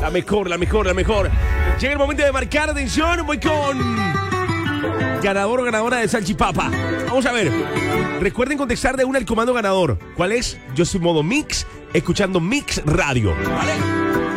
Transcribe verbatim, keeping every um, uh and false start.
La mejor, la mejor, la mejor. Llega el momento de marcar, atención, voy con ganador o ganadora de Salchipapa. Vamos a ver. Recuerden contestar de una el comando ganador. ¿Cuál es? Yo soy modo Mix, escuchando Mix Radio. ¿Vale?